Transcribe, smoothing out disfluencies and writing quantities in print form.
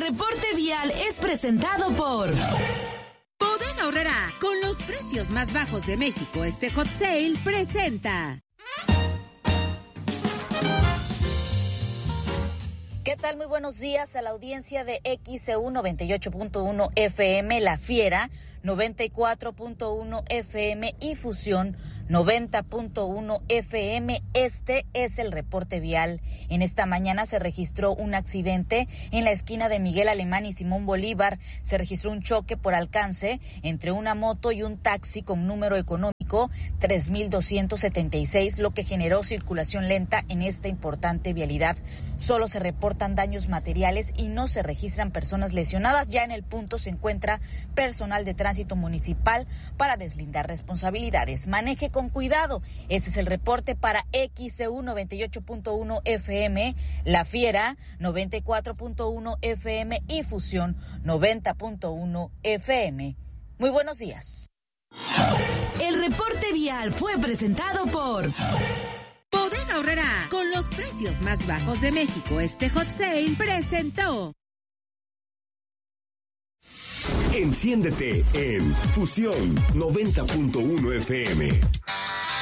reporte vial es presentado por Bodega Aurrerá, con los precios más bajos de México. Este Hot Sale presenta. ¿Qué tal? Muy buenos días a la audiencia de XEU 98.1 FM, La Fiera, 94.1 FM y Fusión 90.1 FM. Este es el reporte vial. En esta mañana se registró un accidente en la esquina de Miguel Alemán y Simón Bolívar. Se registró un choque por alcance entre una moto y un taxi con número económico 3276, lo que generó circulación lenta en esta importante vialidad. Solo se reportan daños materiales y no se registran personas lesionadas. Ya en el punto se encuentra personal de tránsito municipal para deslindar responsabilidades. Maneje con cuidado. Este es el reporte para XEU 98.1 FM, La Fiera 94.1 FM y Fusión 90.1 FM. Muy buenos días. El reporte vial fue presentado por Bodega Aurrerá, con los precios más bajos de México. Este Hot Sale presentó. Enciéndete en Fusión 90.1 FM.